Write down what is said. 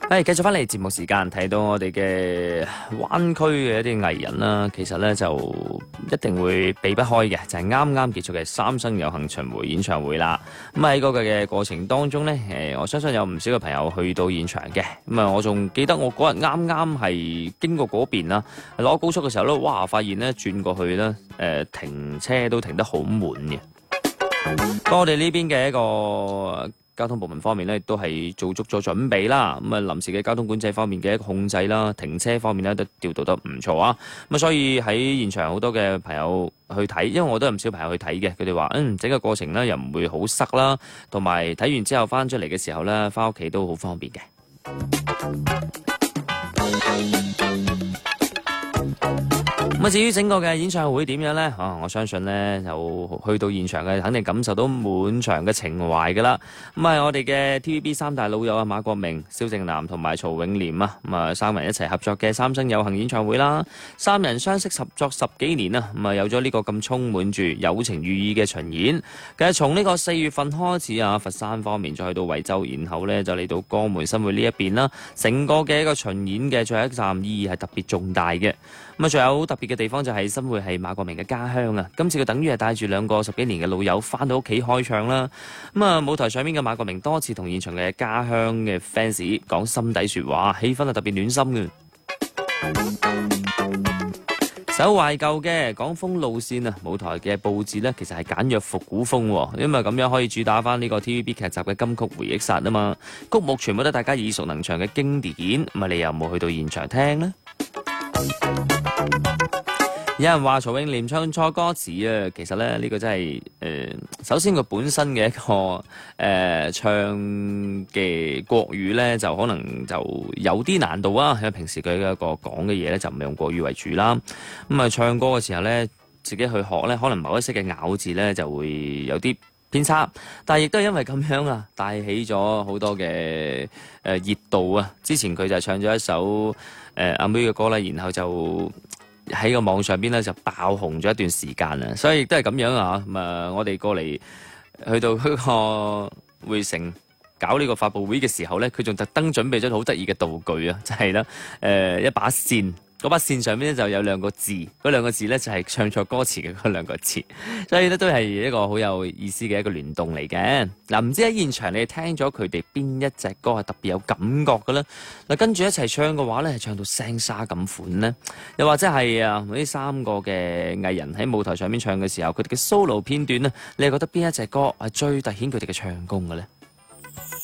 繼續翻嚟節目時間，睇到我哋嘅灣區嘅一啲藝人啦，其實咧就一定會避不開嘅，就係啱啱結束嘅三生有幸巡迴演唱會啦。咁喺嗰個嘅過程當中咧，我相信有唔少嘅朋友去到現場嘅。咁啊，我仲記得我嗰日啱啱係經過嗰邊啦，攞高速嘅時候咧，哇！發現咧轉過去咧，停車都停得好滿嘅。不過我哋呢邊嘅一個交通部門方面咧，都係做足咗準備啦。咁啊，臨時嘅交通管制方面嘅一個控制啦，停車方面咧都調度得唔錯啊。咁啊，所以喺現場好多嘅朋友去睇，因為我都有唔少朋友去睇嘅。佢哋話整個過程咧又唔會好塞啦，同埋睇完之後翻出嚟嘅時候咧，翻屋企都好方便嘅。咁至於整個嘅演唱會點樣呢？我相信呢，就去到現場嘅肯定感受到滿場嘅情懷㗎啦。咁係我哋嘅 TVB 三大老友啊，馬國明、蕭正楠同埋曹永廉啊，咁啊三人一齊合作嘅三生有幸演唱會啦。三人相識合作10幾年啊，咁啊有咗呢個咁充滿住友情寓意嘅巡演。其實從呢個4月份開始啊，佛山方面再去到惠州，然後呢就嚟到江門新會呢一邊啦。成個嘅一個巡演嘅最後一站意義係特別重大嘅。咁啊，仲有好特別嘅地方就係新會係馬國明嘅家鄉啊！今次佢等於係帶住兩個10幾年嘅老友翻到屋企開唱啦。咁啊，舞台上面嘅馬國明多次同現場嘅家鄉嘅 fans 講心底説話，氣氛係特別暖心嘅。首懷舊嘅港風路線啊，舞台嘅佈置呢，其實係簡約復古風，因為咁樣可以主打翻呢個 TVB 劇集嘅金曲回憶殺啊嘛。曲目全部都大家耳熟能詳嘅經典，咁啊你有冇去到現場聽呢？有人話曹永廉唱錯歌詞啊，其實咧呢個真係首先佢本身嘅一個唱嘅國語咧，就可能就有啲難度啊，因為平時佢一個講嘅嘢咧就唔係用國語為主啦。咁啊唱歌嘅時候咧，自己去學咧，可能某一些嘅咬字咧就會有啲偏差，但係亦都係因為咁樣啊，帶起咗好多嘅熱度啊。之前佢就唱咗一首阿妹嘅歌啦，然後就喺個網上邊咧就爆紅咗一段時間啊，所以亦都係咁樣啊。咁啊，我哋過嚟去到嗰個匯城搞呢個發佈會嘅時候咧，佢仲特登準備咗好得意嘅道具啊，就係咧一把扇。嗰把線上面咧就有兩個字，嗰兩個字咧就係唱錯歌詞嘅嗰兩個字，所以咧都係一個好有意思嘅一個聯動嚟嘅。嗱，唔知喺現場你聽咗佢哋邊一隻歌係特別有感覺嘅咧？嗱，跟住一齊唱嘅話咧，係唱到聲沙咁款呢？又或者係呢3個嘅藝人喺舞台上面唱嘅時候，佢哋嘅 solo 片段呢，你係覺得邊一隻歌係最凸顯佢哋嘅唱功嘅咧？